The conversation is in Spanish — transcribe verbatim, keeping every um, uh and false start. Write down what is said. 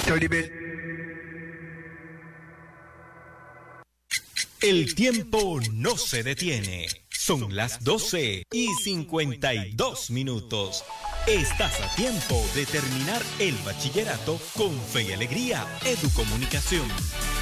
El tiempo no se detiene. Son las doce y cincuenta y dos minutos. Estás a tiempo de terminar el bachillerato con fe y alegría. Educomunicación.